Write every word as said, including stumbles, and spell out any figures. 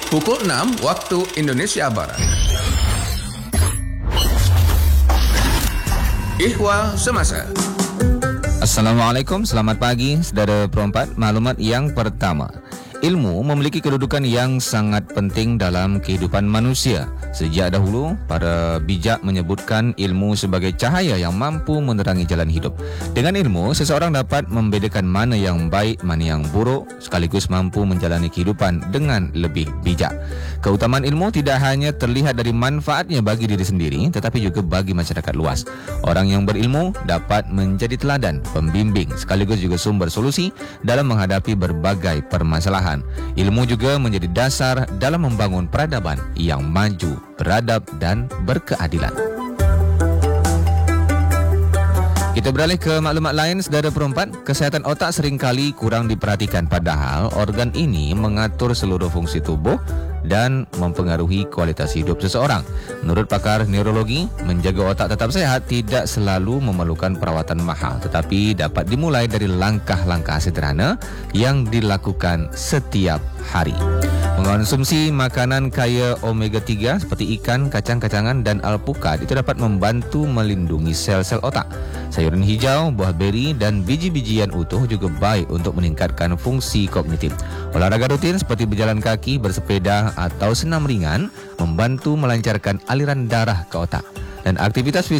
Pukul enam waktu Indonesia Barat. Ihwal Semasa. Assalamualaikum, selamat pagi saudara perempat. Maklumat yang pertama, ilmu memiliki kedudukan yang sangat penting dalam kehidupan manusia. Sejak dahulu, para bijak menyebutkan ilmu sebagai cahaya yang mampu menerangi jalan hidup. Dengan ilmu, seseorang dapat membedakan mana yang baik, mana yang buruk, sekaligus mampu menjalani kehidupan dengan lebih bijak. Keutamaan ilmu tidak hanya terlihat dari manfaatnya bagi diri sendiri, tetapi juga bagi masyarakat luas. Orang yang berilmu dapat menjadi teladan, pembimbing, sekaligus juga sumber solusi dalam menghadapi berbagai permasalahan. Ilmu juga menjadi dasar dalam membangun peradaban yang maju, beradab dan berkeadilan. Kita beralih ke maklumat lain, saudara perempat. Kesihatan otak seringkali kurang diperhatikan, padahal organ ini mengatur seluruh fungsi tubuh dan mempengaruhi kualitas hidup seseorang. Menurut pakar neurologi, menjaga otak tetap sehat tidak selalu memerlukan perawatan mahal, tetapi dapat dimulai dari langkah-langkah sederhana yang dilakukan setiap hari. Mengonsumsi makanan kaya omega tiga seperti ikan, kacang-kacangan dan alpukat itu dapat membantu melindungi sel-sel otak. Sayuran hijau, buah beri dan biji-bijian utuh juga baik untuk meningkatkan fungsi kognitif. Olahraga rutin seperti berjalan kaki, bersepeda atau senam ringan membantu melancarkan aliran darah ke otak. Dan aktivitas fisik